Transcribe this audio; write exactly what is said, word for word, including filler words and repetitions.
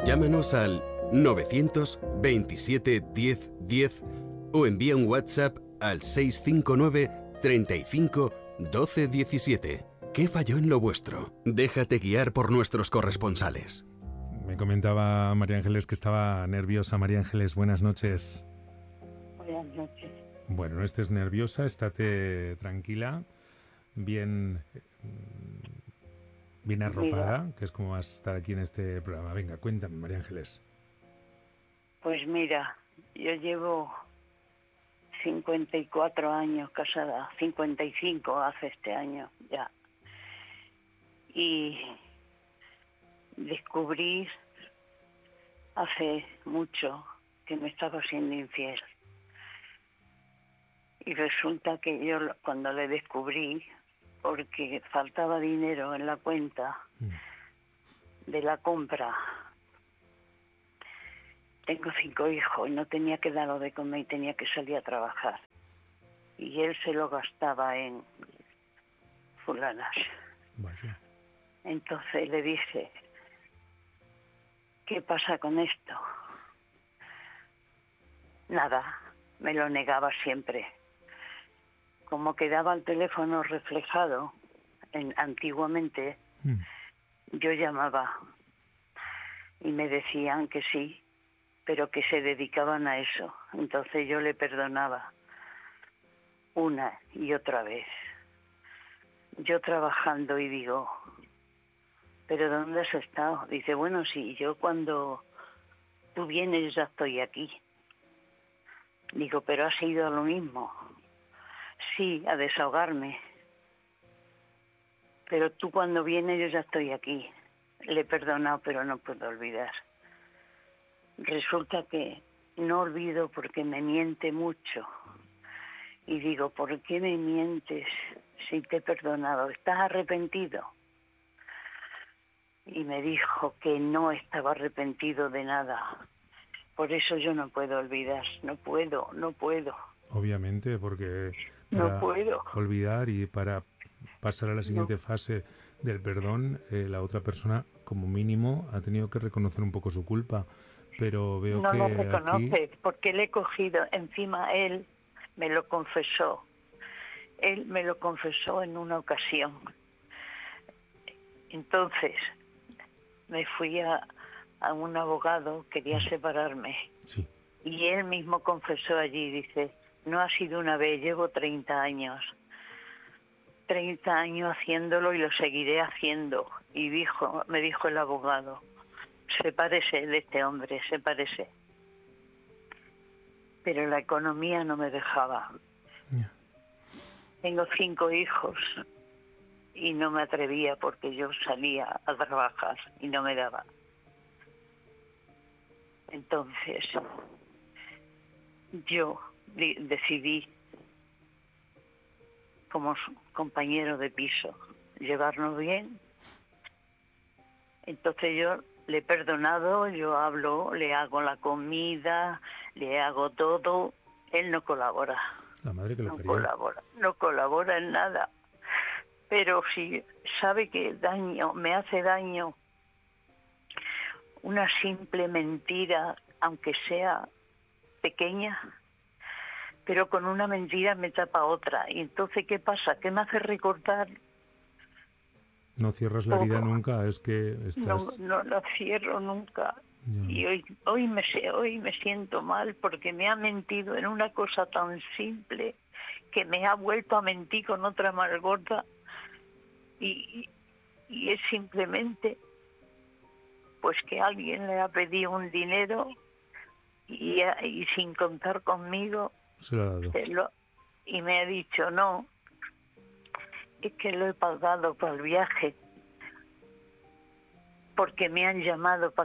Llámanos al novecientos veintisiete diez diez o envía un WhatsApp al seis cinco nueve treinta y cinco doce diecisiete. ¿Qué falló en lo vuestro? Déjate guiar por nuestros corresponsales. Me comentaba María Ángeles que estaba nerviosa. María Ángeles, buenas noches. Buenas noches. Bueno, no estés nerviosa, estate tranquila, bien, bien arropada, Mira, que es como vas a estar aquí en este programa. Venga, cuéntame, María Ángeles. pues mira, yo llevo cincuenta y cuatro años casada, cincuenta y cinco hace este año ya. Y descubrí hace mucho que me estaba siendo infiel. Y resulta que yo cuando le descubrí, porque faltaba dinero en la cuenta de la compra, tengo cinco hijos y no tenía que darlo de comer y tenía que salir a trabajar. Y él se lo gastaba en fulanas. Vaya. Entonces le dije, ¿qué pasa con esto? Nada, me lo negaba siempre. Como quedaba el teléfono reflejado en, antiguamente, Mm. yo llamaba y me decían que sí, pero que se dedicaban a eso. Entonces yo le perdonaba una y otra vez. Yo trabajando y digo, ¿pero dónde has estado? Dice, bueno, sí, yo cuando tú vienes ya estoy aquí. Digo, pero has ido a lo mismo. Sí, a desahogarme. Pero tú cuando vienes yo ya estoy aquí. Le he perdonado, pero no puedo olvidar. Resulta que no olvido porque me miente mucho. Y digo, ¿por qué me mientes si te he perdonado? ¿Estás arrepentido? Y me dijo que no estaba arrepentido de nada. Por eso yo no puedo olvidar. No puedo, no puedo. Obviamente, porque No para puedo. olvidar y para pasar a la No, siguiente fase del perdón, eh, la otra persona, como mínimo, ha tenido que reconocer un poco su culpa. Pero veo no lo que aquí... reconoce porque le he cogido. Encima él me lo confesó. Él me lo confesó en una ocasión. Entonces me fui a, a un abogado, quería separarme. Sí. Y él mismo confesó allí, dice, no ha sido una vez, llevo treinta años. treinta años haciéndolo y lo seguiré haciendo. Y dijo, me dijo el abogado, sepárese de este hombre, sepárese. Pero la economía no me dejaba. Ya. Tengo cinco hijos y no me atrevía porque yo salía a trabajar y no me daba. Entonces, yo di- decidí, como su- compañero de piso, llevarnos bien. Entonces yo le he perdonado, yo hablo, le hago la comida, le hago todo. Él no colabora, La madre que lo no parió. colabora, no colabora en nada. Pero si sabe que daño, me hace daño una simple mentira, aunque sea pequeña, pero con una mentira me tapa otra. Y entonces, ¿qué pasa? ¿Qué me hace recordar No cierras la herida todo? nunca, es que No, estás... no lo cierro nunca. Ya. Y hoy, hoy, me, sé- hoy me siento mal porque me ha mentido en una cosa tan simple que me ha vuelto a mentir con otra más gorda. Y, y, y es simplemente pues que alguien le ha pedido un dinero y, y sin contar conmigo Se lo ha dado. se lo, y me ha dicho no, es que lo he pagado para el viaje porque me han llamado para